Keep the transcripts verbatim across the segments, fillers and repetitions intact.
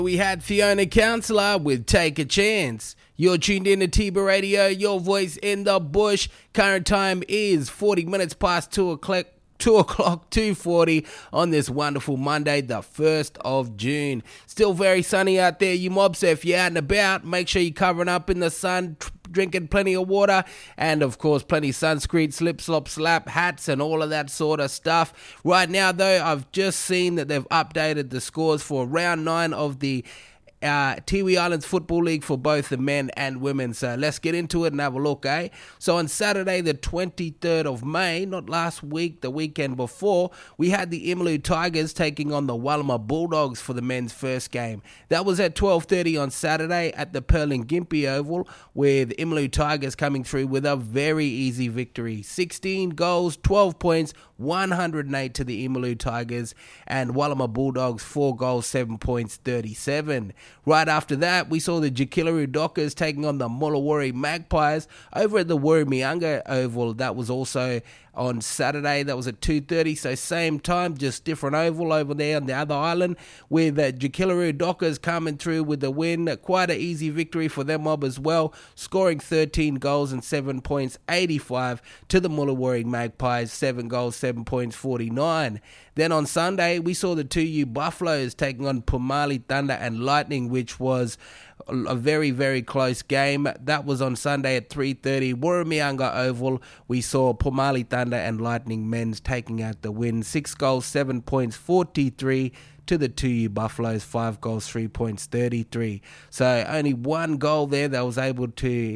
We had Fiona Counsellor with Take a Chance. You're tuned in to Tiba Radio, your voice in the bush. Current time is forty minutes past two o'clock. two o'clock, two forty on this wonderful Monday, the first of June. Still very sunny out there, you mobs. So if you're out and about, make sure you're covering up in the sun, tr- drinking plenty of water, and of course, plenty of sunscreen, slip, slop, slap, hats, and all of that sort of stuff. Right now, though, I've just seen that they've updated the scores for round nine of the Uh, Tiwi Islands Football League for both the men and women. So let's get into it and have a look, eh? So on Saturday, the twenty-third of May, not last week, the weekend before, we had the Imalu Tigers taking on the Walama Bulldogs for the men's first game. That was at twelve thirty on Saturday at the Perlin Gympie Oval, with Imalu Tigers coming through with a very easy victory. sixteen goals, twelve points, one hundred eight to the Imalu Tigers, and Walama Bulldogs, four goals, seven points, thirty-seven. Right after that, we saw the Jekilaroo Dockers taking on the Mullawari Magpies over at the Warrimianga Oval. That was also on Saturday. That was at two thirty, so same time, just different oval over there on the other island, with uh, Jekilaroo Dockers coming through with the win. Quite an easy victory for them mob as well, scoring thirteen goals and seven points, eighty-five to the Mullawari Magpies, seven goals, seven points, forty-nine. Then on Sunday, we saw the two U Buffaloes taking on Pumali Thunder and Lightning, which was a very, very close game. That was on Sunday at three thirty, Warrimianga Oval. We saw Pumali Thunder and Lightning men's taking out the win. Six goals, seven points, forty-three to the two U Buffaloes, five goals, three points, thirty-three. So only one goal there that was able to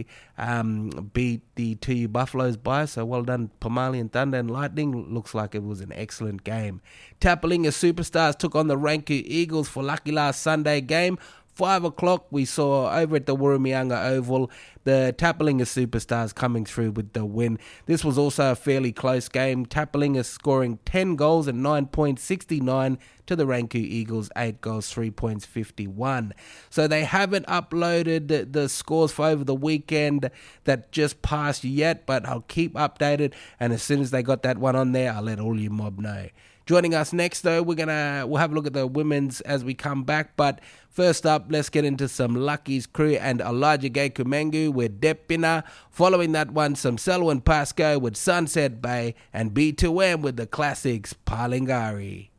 um, beat the two U Buffaloes by. So well done, Pumali and Thunder and Lightning. Looks like it was an excellent game. Tapalinga Superstars took on the Ranku Eagles for lucky last Sunday game. Five o'clock, we saw over at the Warrimianga Oval, the Tapalinga Superstars coming through with the win. This was also a fairly close game. Tapalinga scoring ten goals and nine points, sixty-nine to the Ranku Eagles, eight goals, three points, fifty-one. So they haven't uploaded the, the scores for over the weekend that just passed yet, but I'll keep updated, and as soon as they got that one on there, I'll let all you mob know. Joining us next, though, we're gonna we'll have a look at the women's as we come back. But first up, let's get into some Lucky's Crew and Elijah Gay Kumengu with Depina. Following that one, some Selwyn Pascoe with Sunset Bay, and B two M with the classics Palingari.